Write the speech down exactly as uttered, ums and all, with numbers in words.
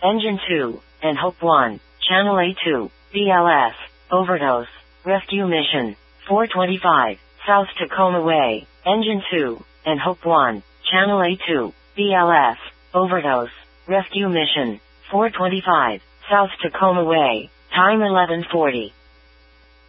Engine two, and Hope one, Channel A two, B L S, overdose, rescue mission, four twenty-five, South Tacoma Way, Engine two, and Hope one, Channel A two, B L S, overdose, rescue mission, four twenty-five, South Tacoma Way, time eleven forty.